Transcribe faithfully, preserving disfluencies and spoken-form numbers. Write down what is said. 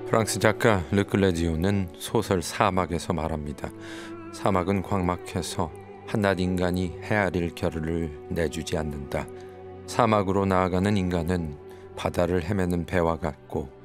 프랑스 작가 르클레지오는 소설 사막에서 말합니다. 사막은 광막해서 한낱 인간이 헤아릴 겨를을 내주지 않는다. 사막으로 나아가는 인간은 바다를 헤매는 배와 같고